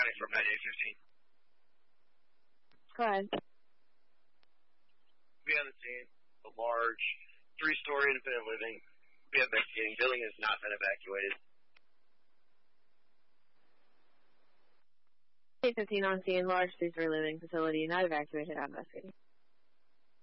County from 9815. Go ahead. We haven't seen a large 3-story independent living. We have investigating. Building has not been evacuated. 815 on scene, large 3-story living facility, not evacuated. I'm investigating.